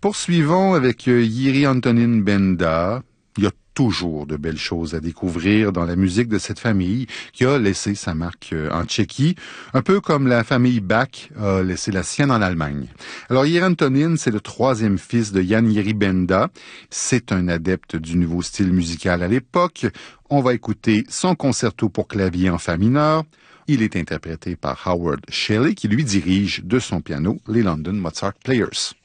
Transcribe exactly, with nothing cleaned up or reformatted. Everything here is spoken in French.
Poursuivons avec Jiri Antonín Benda. Il y a toujours de belles choses à découvrir dans la musique de cette famille qui a laissé sa marque en Tchéquie, un peu comme la famille Bach a laissé la sienne en Allemagne. Alors Jiri Antonín, c'est le troisième fils de Jan Jiri Benda. C'est un adepte du nouveau style musical à l'époque. On va écouter son concerto pour clavier en fa mineur. Il est interprété par Howard Shelley qui lui dirige de son piano les London Mozart Players.